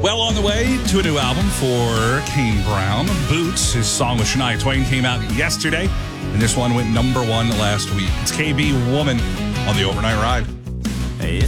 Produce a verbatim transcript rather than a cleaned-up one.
Well on the way to a new album for Kane Brown. Boots, his song with Shania Twain, came out yesterday, and this one went number one last week. It's K B Woman on the Overnight Ride. Hey,